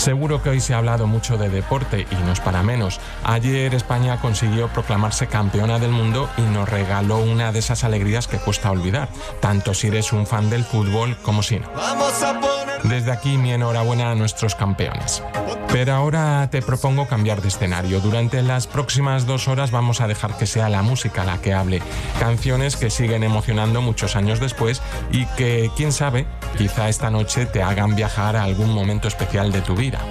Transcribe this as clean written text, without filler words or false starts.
Seguro que hoy se ha hablado mucho de deporte y no es para menos. Ayer España consiguió proclamarse campeona del mundo y nos regaló una de esas alegrías que cuesta olvidar, tanto si eres un fan del fútbol como si no. Desde aquí mi enhorabuena a nuestros campeones. Pero ahora te propongo cambiar de escenario. Durante las próximas 2 horas vamos a dejar que sea la música la que hable. Canciones que siguen emocionando muchos años después y que, quién sabe, quizá esta noche te hagan viajar a algún momento especial de tu vida.